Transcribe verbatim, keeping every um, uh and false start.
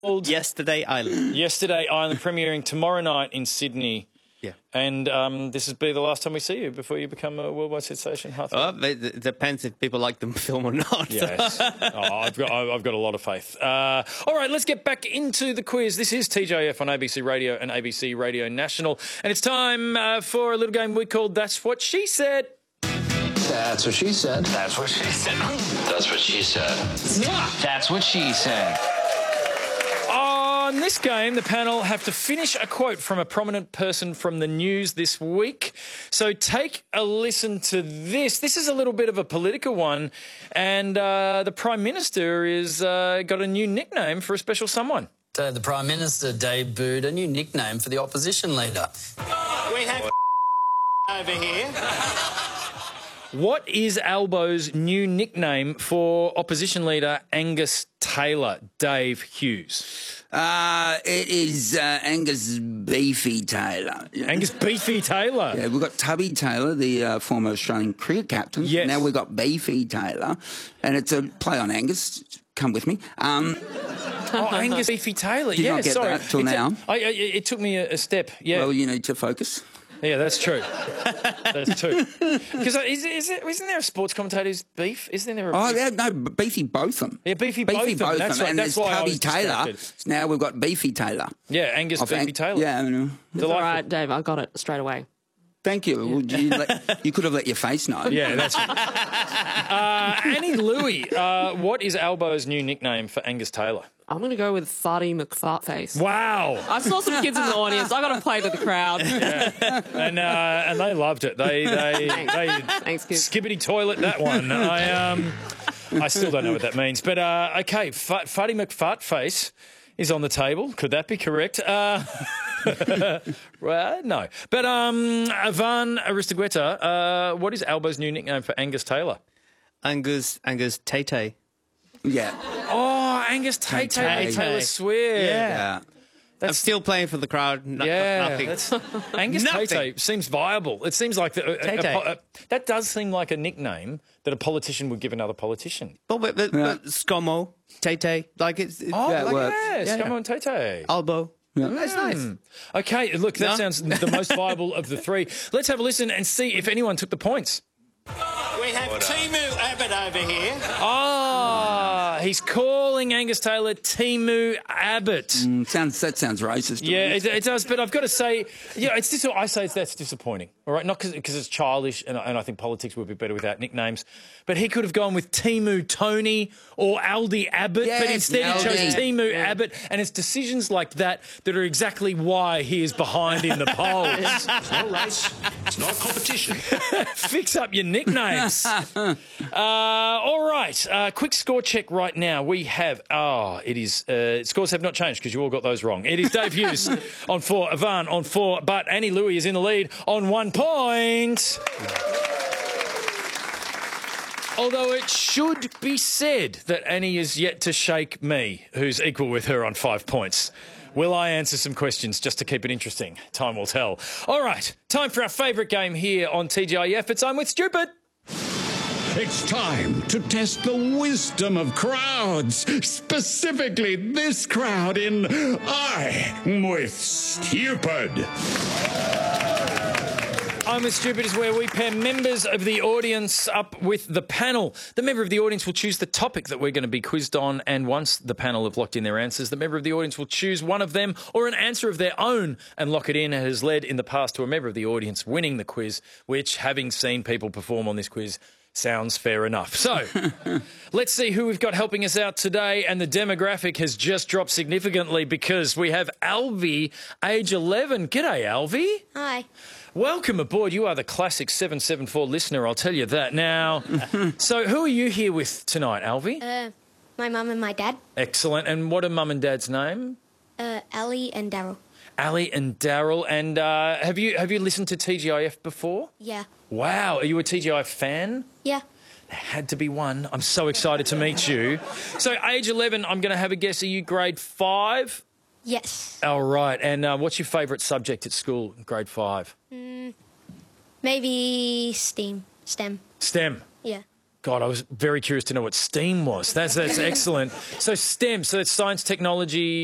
Yesterday Island. Yesterday Island, premiering tomorrow night in Sydney. Yeah. And um, this will be the last time we see you before you become a worldwide sensation. Hathaway. Oh, it it depends if people like the film or not. Yes. oh, I've got I've got a lot of faith. Uh, all right, let's get back into the quiz. This is T J F on A B C Radio and A B C Radio National, and it's time uh, for a little game we called That's What She Said. That's what she said. That's what she said. That's what she said. That's what she said. On this game, the panel have to finish a quote from a prominent person from the news this week. So take a listen to this. This is a little bit of a political one, and uh, the Prime Minister is uh, got a new nickname for a special someone. So the Prime Minister debuted a new nickname for the opposition leader. We have over here. What is Albo's new nickname for opposition leader Angus Taylor? Dave Hughes. Uh, it is uh, Angus Beefy Taylor. Angus Beefy Taylor. Yeah, we've got Tubby Taylor, the uh, former Australian cricket captain. Yes. Now we've got Beefy Taylor, and it's a play on Angus. Come with me. Um, oh, Angus Beefy Taylor. Did yeah, not get sorry. that till it now. I, I, it took me a, a step. Yeah. Well, you need to focus. Yeah, that's true. That's true. Because is, is it, isn't there a sports commentator's beef? Isn't there a Oh, beef? yeah, no, Beefy Botham. Yeah, Beefy, Beefy Botham. That's right. And That's there's why I Tubby was Taylor. distracted. Now we've got Beefy Taylor. Yeah, Angus Of Beefy Ang- Taylor. Yeah, I know. It's all right, Dave. I got it straight away. Thank you. Well, you, let, you could have let your face know. Yeah, that's right. uh, Annie Louie, uh, what is Albo's new nickname for Angus Taylor? I'm going to go with Farty McFartface. Wow. I saw some kids in the audience. I got to play to the crowd. Yeah. And uh, and they loved it. They they Thanks. they Thanks, kids. skibbity toilet that one. I um I still don't know what that means. But uh, okay, F- Farty McFartface is on the table. Could that be correct? Uh, well, no. But um, Ivan Aristogueta, uh, what is Albo's new nickname for Angus Taylor? Angus, Angus Tay-Tay. Yeah. Oh, Angus Tay Tay, Tay-Tay. Taylor Swift. Yeah. I'm still playing for the crowd. No, Yeah, nothing. that's, Angus Nothing. Tay Tay seems viable. It seems like the, a, a, Tay-Tay. a, a, that does seem like a nickname that a politician would give another politician. But, but, but, Yeah. but Scomo, Tay-Tay, like it's, it's Oh, Yeah, it like, works. yes, Yeah, come yeah. on, Tay Tay. Albo. That's nice. Okay, look, that No? sounds the most viable of the three. Let's have a listen and see if anyone took the points. We have Timu Abbott over here. Ah, he's calling Angus Taylor Timu Abbott. Mm, sounds, that sounds racist. to Yeah, me. it, it does, but I've got to say, yeah, it's dis- I say it's, that's disappointing, all right? Not because it's childish, and, I- and I think politics would be better without nicknames, but he could have gone with Timu Tony or Aldi Abbott, but Yes, instead he chose Aldi. Timu Abbott, and it's decisions like that that are exactly why he is behind in the polls. It's not a race. It's not a competition. Fix up your nicknames. uh, all right, uh, quick score check right now. We have, oh, it is, uh, scores have not changed because you all got those wrong. It is Dave Hughes on four, Ivan on four, but Annie Louie is in the lead on one point. Although it should be said that Annie is yet to shake me, who's equal with her on five points. Will I answer some questions just to keep it interesting? Time will tell. All right, time for our favourite game here on T G I F. It's I'm with Stupid. It's time to test the wisdom of crowds, specifically this crowd in I'm with Stupid. I'm with Stupid is where we pair members of the audience up with the panel. The member of the audience will choose the topic that we're going to be quizzed on, and once the panel have locked in their answers, the member of the audience will choose one of them or an answer of their own and lock it in. It has led in the past to a member of the audience winning the quiz, which, having seen people perform on this quiz, sounds fair enough. So, let's see who we've got helping us out today. And the demographic has just dropped significantly because we have Alvie, age eleven. G'day, Alvie. Hi. Welcome aboard. You are the classic seven seven four listener, I'll tell you that. Now, so who are you here with tonight, Alvie? Uh, my mum and my dad. Excellent. And what are mum and dad's name? Uh, Ali and Daryl. Ali and Daryl. And uh, have you have you listened to T G I F before? Yeah. Wow. Are you a T G I F fan? Yeah. There had to be one. I'm so excited to meet you. So, age eleven, I'm going to have a guess. Are you grade five? Yes. All right. And uh, what's your favourite subject at school, grade five? Mm, maybe STEAM. STEM. STEM. Yeah. God, I was very curious to know what STEAM was. That's, that's excellent. So STEM, so it's science, technology,